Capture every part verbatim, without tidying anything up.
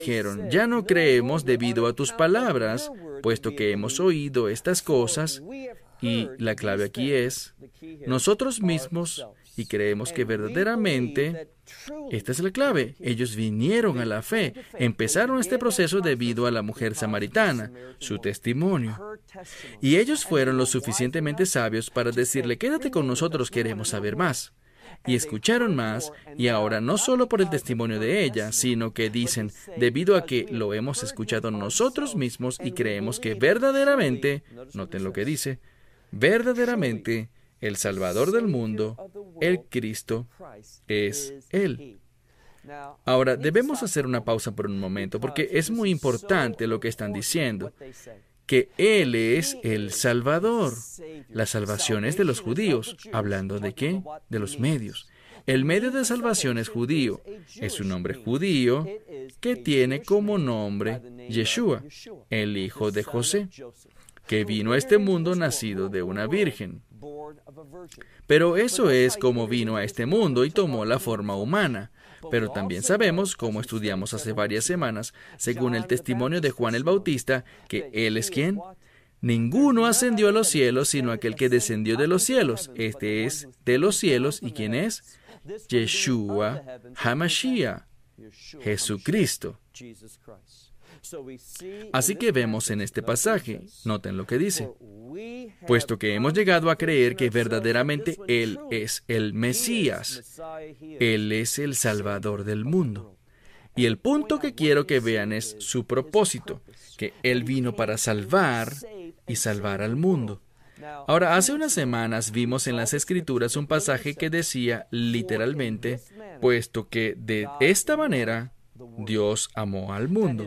dijeron, ya no creemos debido a tus palabras, puesto que hemos oído estas cosas, y la clave aquí es nosotros mismos, y creemos que verdaderamente, esta es la clave, ellos vinieron a la fe, empezaron este proceso debido a la mujer samaritana, su testimonio. Y ellos fueron lo suficientemente sabios para decirle, quédate con nosotros, queremos saber más. Y escucharon más, y ahora no solo por el testimonio de ella, sino que dicen, debido a que lo hemos escuchado nosotros mismos y creemos que verdaderamente, noten lo que dice, verdaderamente el Salvador del mundo, el Cristo, es Él. Ahora, debemos hacer una pausa por un momento, porque es muy importante lo que están diciendo, que Él es el Salvador. La salvación es de los judíos. ¿Hablando de qué? De los medios. El medio de salvación es judío. Es un nombre judío que tiene como nombre Yeshua, el hijo de José, que vino a este mundo nacido de una virgen. Pero eso es como vino a este mundo y tomó la forma humana. Pero también sabemos, como estudiamos hace varias semanas, según el testimonio de Juan el Bautista, que Él es ¿quién? Ninguno ascendió a los cielos, sino aquel que descendió de los cielos. Este es de los cielos, ¿y quién es? Yeshua HaMashiach, Jesucristo. Así que vemos en este pasaje, noten lo que dice, puesto que hemos llegado a creer que verdaderamente Él es el Mesías, Él es el Salvador del mundo. Y el punto que quiero que vean es su propósito, que Él vino para salvar y salvar al mundo. Ahora, hace unas semanas vimos en las Escrituras un pasaje que decía literalmente, puesto que de esta manera Dios amó al mundo,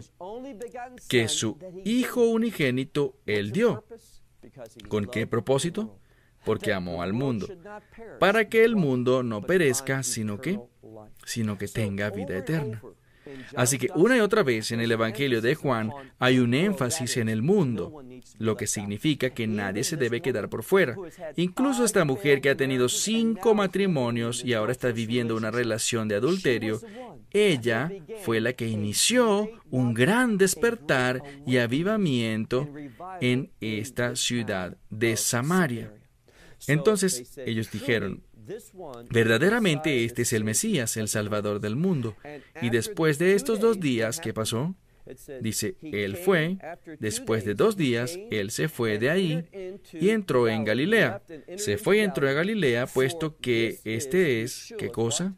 que su Hijo unigénito Él dio. ¿Con qué propósito? Porque amó al mundo, para que el mundo no perezca, sino que, sino que tenga vida eterna. Así que una y otra vez en el Evangelio de Juan hay un énfasis en el mundo, lo que significa que nadie se debe quedar por fuera. Incluso esta mujer que ha tenido cinco matrimonios y ahora está viviendo una relación de adulterio, ella fue la que inició un gran despertar y avivamiento en esta ciudad de Samaria. Entonces ellos dijeron, verdaderamente este es el Mesías, el Salvador del mundo. Y después de estos dos días, ¿qué pasó? Dice, Él fue, después de dos días, Él se fue de ahí y entró en Galilea. Se fue y entró a Galilea, puesto que este es, ¿qué cosa?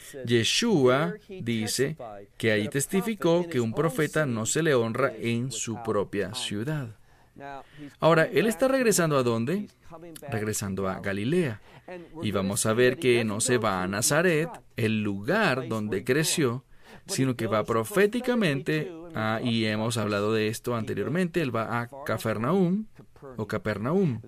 Yeshua dice que ahí testificó que un profeta no se le honra en su propia ciudad. Ahora, Él está regresando ¿a dónde? Regresando a Galilea. Y vamos a ver que no se va a Nazaret, el lugar donde creció, sino que va proféticamente a, y hemos hablado de esto anteriormente, Él va a Cafarnaúm o Capernaum.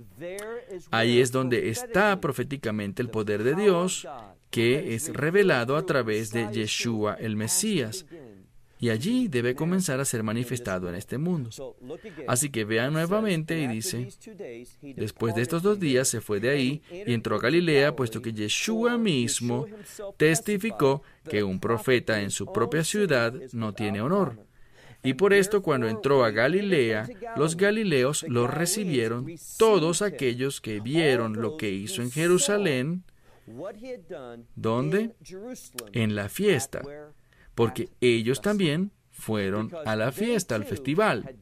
Ahí es donde está proféticamente el poder de Dios, que es revelado a través de Yeshua el Mesías. Y allí debe comenzar a ser manifestado en este mundo. Así que vean nuevamente y dice, después de estos dos días se fue de ahí y entró a Galilea, puesto que Yeshua mismo testificó que un profeta en su propia ciudad no tiene honor. Y por esto cuando entró a Galilea, los galileos lo recibieron, todos aquellos que vieron lo que hizo en Jerusalén. ¿Dónde? En la fiesta. Porque ellos también fueron a la fiesta, al festival.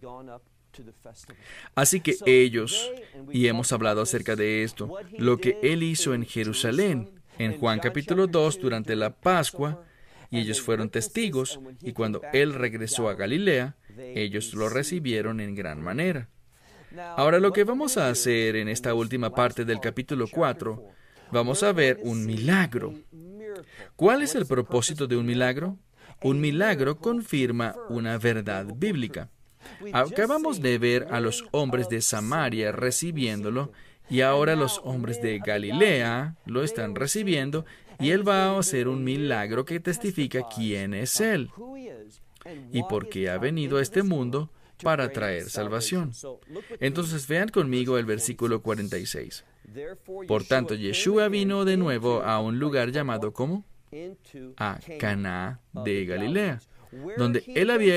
Así que ellos, y hemos hablado acerca de esto, lo que Él hizo en Jerusalén, en Juan capítulo dos, durante la Pascua, y ellos fueron testigos, y cuando Él regresó a Galilea, ellos lo recibieron en gran manera. Ahora lo que vamos a hacer en esta última parte del capítulo cuatro, vamos a ver un milagro. ¿Cuál es el propósito de un milagro? Un milagro confirma una verdad bíblica. Acabamos de ver a los hombres de Samaria recibiéndolo, y ahora los hombres de Galilea lo están recibiendo, y Él va a hacer un milagro que testifica quién es Él y por qué ha venido a este mundo para traer salvación. Entonces vean conmigo el versículo cuarenta y seis. Por tanto, Yeshua vino de nuevo a un lugar llamado ¿cómo? A Caná de Galilea, donde Él había